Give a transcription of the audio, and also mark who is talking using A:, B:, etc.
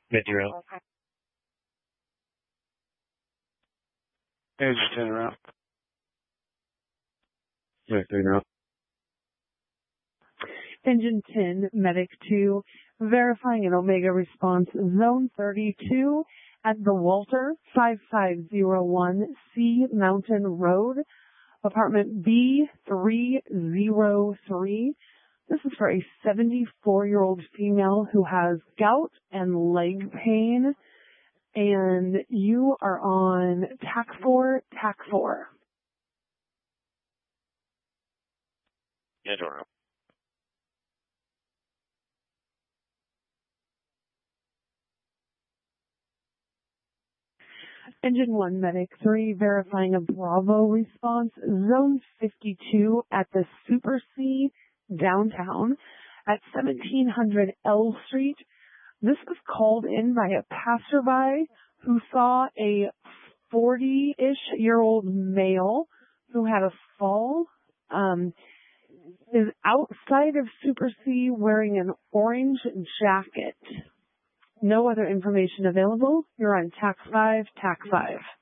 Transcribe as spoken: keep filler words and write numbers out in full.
A: Fifty route.
B: Edge ten route.
A: Fifty route.
C: Engine ten, Medic two, verifying an Omega response, Zone thirty-two at the Walter five five zero one C Mountain Road, apartment B three zero three. This is for a seventy-four-year-old female who has gout and leg pain, and you are on T A C four, T A C four.
A: Edge route.
C: Engine one, Medic three, verifying a Bravo response, Zone fifty-two at the Super C downtown at seventeen hundred L Street. This was called in by a passerby who saw a forty-ish year old male who had a fall, um, is outside of Super C wearing an orange jacket. No other information available. You're on T A C five, T A C five.